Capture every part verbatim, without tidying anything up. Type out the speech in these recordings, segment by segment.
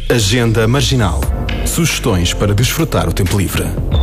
Agenda Marginal. Sugestões para desfrutar o tempo livre.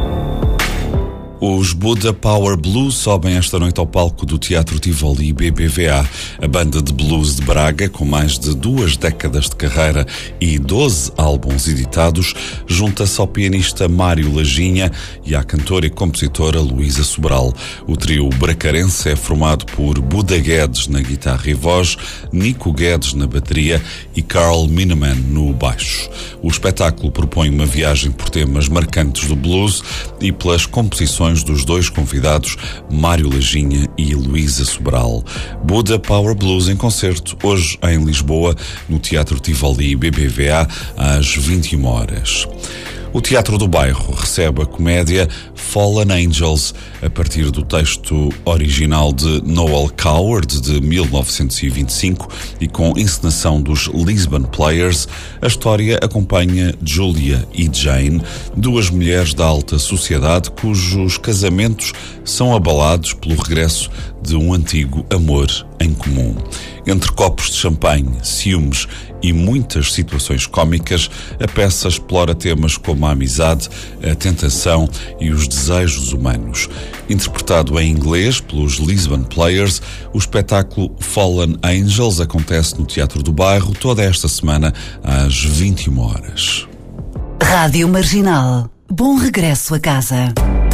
Os Buddha Power Blues sobem esta noite ao palco do Teatro Tivoli B B V A. A banda de blues de Braga, com mais de duas décadas de carreira e doze álbuns editados, junta-se ao pianista Mário Lajinha e à cantora e compositora Luísa Sobral. O trio bracarense é formado por Buda Guedes na guitarra e voz, Nico Guedes na bateria e Carl Miniman no baixo. O espetáculo propõe uma viagem por temas marcantes do blues e pelas composições dos dois convidados, Mário Lajinha e Luísa Sobral. Buddha Power Blues em concerto, hoje em Lisboa, no Teatro Tivoli B B V A, às vinte e uma horas. O Teatro do Bairro recebe a comédia Fallen Angels, a partir do texto original de Noel Coward, de mil novecentos e vinte e cinco, e com encenação dos Lisbon Players. A história acompanha Julia e Jane, duas mulheres da alta sociedade cujos casamentos são abalados pelo regresso de um antigo amor em comum. Entre copos de champanhe, ciúmes e muitas situações cómicas, a peça explora temas como a amizade, a tentação e os desejos humanos. Interpretado em inglês pelos Lisbon Players, o espetáculo Fallen Angels acontece no Teatro do Bairro toda esta semana às vinte e uma horas. Rádio Marginal. Bom regresso a casa.